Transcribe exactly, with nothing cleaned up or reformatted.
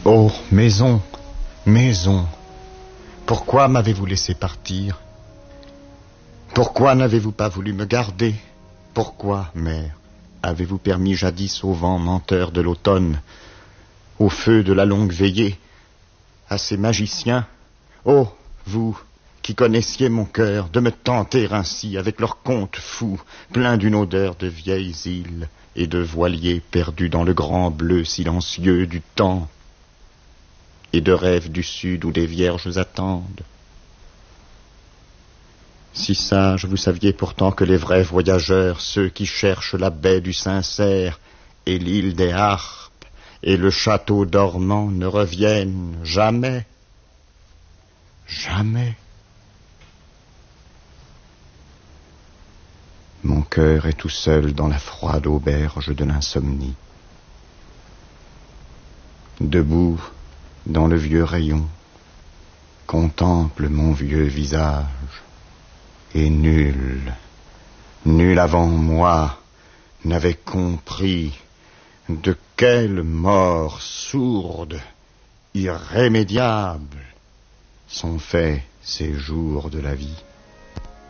Oh, maison, maison, pourquoi m'avez-vous laissé partir? Pourquoi n'avez-vous pas voulu me garder? Pourquoi, mère, avez-vous permis jadis au vent menteur de l'automne, au feu de la longue veillée, à ces magiciens, oh, vous, qui connaissiez mon cœur, de me tenter ainsi avec leurs contes fous, pleins d'une odeur de vieilles îles et de voiliers perdus dans le grand bleu silencieux du temps, et de rêves du sud où des vierges attendent. Si sage, vous saviez pourtant que les vrais voyageurs, ceux qui cherchent la baie du Sincère et l'île des Harpes et le château dormant ne reviennent jamais. Jamais. Mon cœur est tout seul dans la froide auberge de l'insomnie. Debout dans le vieux rayon, contemple mon vieux visage. Et nul, nul avant moi n'avait compris de quelle mort sourde, irrémédiable, sont faits ces jours de la vie.